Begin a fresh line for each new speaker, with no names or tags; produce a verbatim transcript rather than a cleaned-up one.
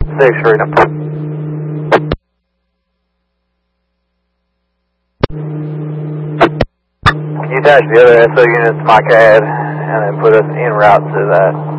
Six Freedom. Can you attach the other S O units to my C A D and then put us en route to that